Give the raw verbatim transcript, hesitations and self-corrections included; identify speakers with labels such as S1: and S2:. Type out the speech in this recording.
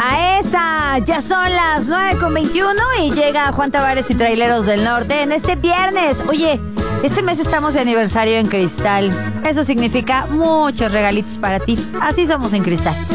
S1: A esa, ya son las nueve con veintiuno y llega Juan Tavares y Traileros del Norte en este viernes. Oye, este mes estamos de aniversario en Cristal. Eso significa muchos regalitos para ti. Así somos en Cristal.